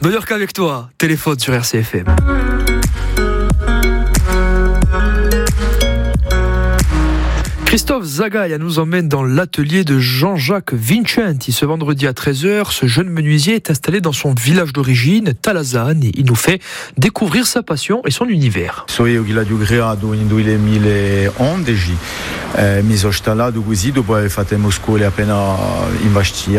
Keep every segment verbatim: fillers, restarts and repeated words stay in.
Meilleur qu'avec toi, téléphone sur R C F M. Christophe Zagaia nous emmène dans l'atelier de Jean-Jacques Vincenti. Ce vendredi à treize heures, ce jeune menuisier est installé dans son village d'origine, Talazane, et il nous fait découvrir sa passion et son univers. Sono il ho creato nel duemilaundici, eh, mi sono installato così, dopo aver fatto le scuole appena investito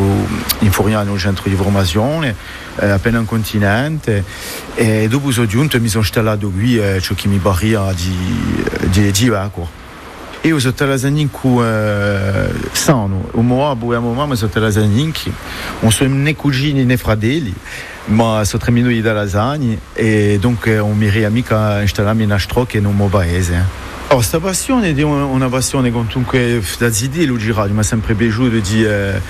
in Foriano, centro di formazione, eh, appena in continente, e dopo sono giunto e mi sono installato qui, eh, ciò che mi pareva di, di, di ecco. Io sono talazaninco eh, sano, o mio abbo e a mia mamma sono talazaninchi, non sono né cugini né fratelli, ma sono tre minuti da lasagna e dunque ho mi amica installami in Astroche nel mio paese. Oh, questa passione è una passione comunque da zidì lo girato, mi è sempre piaciuto di, eh,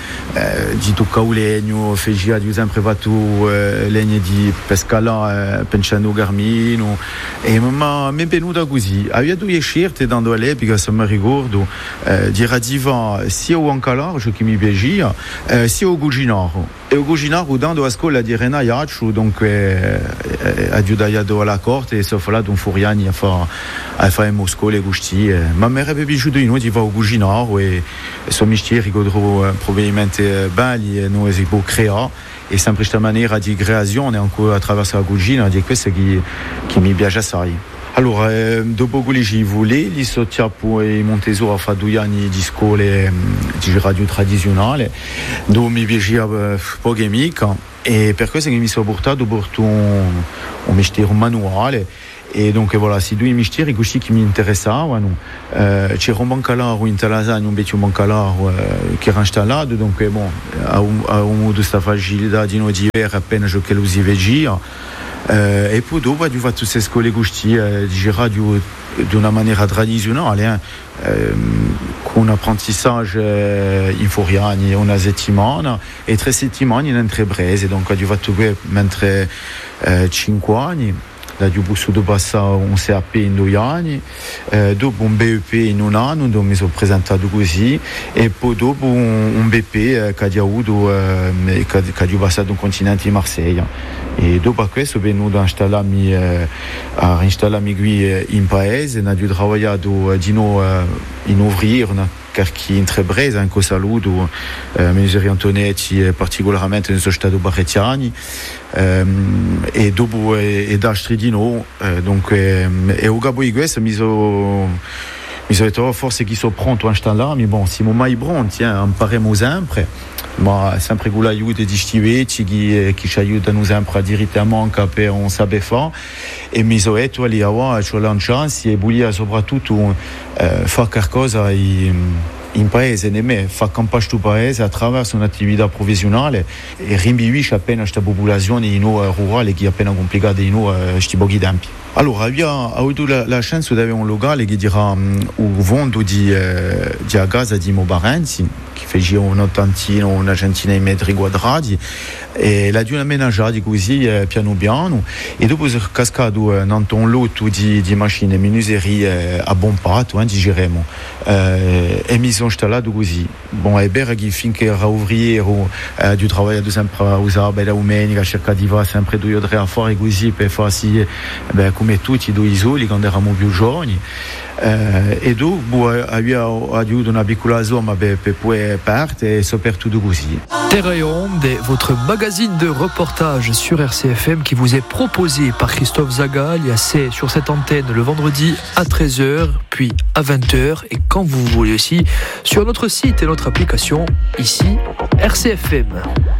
di toccare il legno, feci ho sempre fatto eh, legno di pescala, eh, pensando Garmino, e mi è venuta così. Avevo due scelte dando all'epoca, se mi ricordo, eh, di radiva sia o ancalare, che mi piaceva, eh, sia o cucinare. E o cucinare dando a scuola di Renaiaccio, dunque eh, aiutato alla corte e sono fatto un furiani a fare a fare Moscou le gusti, eh. Ma mi avrebbe piaciuto di noi di fare cucinare e sono mestieri che trovo probabilmente belli e noi si può creare e sempre questa maniera di creazione anche attraverso la cucina di questo che, che mi piace assai. Allora, eh, dopo quello che volevo, li sono poi Montesoro a fare due anni di scuole di radio tradizionale, dove mi piaceva poche mica, e per questo che mi sono portato porto un, un mestiere manuale. E dunque voilà, si due mestieri così che mi interessavano, eh, c'era un bancalaro in Talazane, un vecchio bancalaro eh, che era installato, dunque bon, a un, a un modo sta facilità di noi di vedere appena ciò che lo si vedeva, eh, e poi dopo ho fatto tutte queste scuole così eh, di radio di una maniera tradizionale, eh, con un apprentissage eh, in Foriani una settimana e tre settimane in Entrebrese, dunque ho fatto qui mentre eh, cinque anni. Da ho potuto passare un C A P in due anni, eh, dopo un B E P in un anno dove mi sono presentato così, e poi dopo un, un B P eh, che ho avuto eh, che, che ho passato un continente in Marsiglia, e dopo questo sono venuto a installarmi eh, a installarmi qui eh, in paese, ho lavorato di nuovo eh, in ouvrier perché in Trebrese anche saluto eh, Menuiserie Antonetti e particolarmente nel stato Barrettiani, ehm, e dopo e, e da Stridino eh, dunque e o gabo di questo mi sono mi sono detto forse che sono pronto a installarmi, bon si mo mai pronti, eh, impareremo sempre, ma sempre con l'aiuto di stivetti che, che ci aiutano sempre direttamente per non sapere fare, e mi sono detto lì a c'ho la chance e voglio soprattutto eh, fare qualcosa in, in paese, nemmeno fare campagna sul paese attraverso un'attività professionale e rinvivisce appena questa popolazione in rurale che è appena complicata in questi pochi tempi. Allora, abbiamo avuto la, la chance di avere un locale che dirà um, un vento di, eh, di a casa di Mobarenzi, che faceva un'ottantina, una centina di metri quadrati, e l'ha aménaggiato così eh, piano piano, e dopo è cascato eh, in un lotto di, di macchine menuiserie eh, a buon patto, eh, diremo, eh, e mi sono installato così. Bon, è vero che finché ero ouvrier, eh, ho lavorato sempre a usare la domenica, cercavo di fare sempre due o tre affari così per farsi eh, beh, come tutti due isoli quando eravamo più giovani, eh, e dopo abbiamo avuto una piccola somma per, per poi partire e soprattutto così. Terre et Onde, votre magazine de reportage sur R C F M qui vous est proposé par Christophe Zagaia, c'est sur cette antenne le vendredi à treize heures, puis à vingt heures, et quand vous voulez aussi sur notre site et notre application ici R C F M.